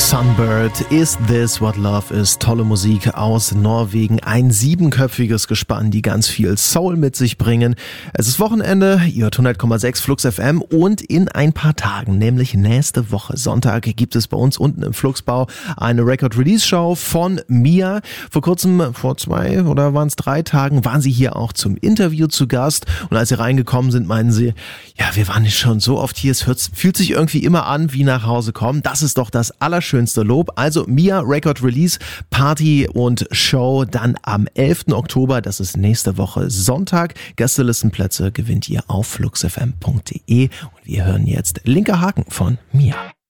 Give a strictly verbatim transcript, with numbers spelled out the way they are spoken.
Sunbird, Is This What Love Is? Tolle Musik aus Norwegen. Ein siebenköpfiges Gespann, die ganz viel Soul mit sich bringen. Es ist Wochenende, ihr hört hundert Komma sechs Flux F M und in ein paar Tagen, nämlich nächste Woche Sonntag, gibt es bei uns unten im Fluxbau eine Record-Release-Show von Mia. Vor kurzem, vor zwei oder waren es drei Tagen, waren sie hier auch zum Interview zu Gast und als sie reingekommen sind, meinen sie, ja, wir waren schon so oft hier, es fühlt sich irgendwie immer an wie nach Hause kommen. Das ist doch das Allerschönste Lob. Also Mia Record Release Party und Show dann am elften Oktober. Das ist nächste Woche Sonntag. Gästelistenplätze gewinnt ihr auf fluxfm punkt de und wir hören jetzt Linker Haken von Mia.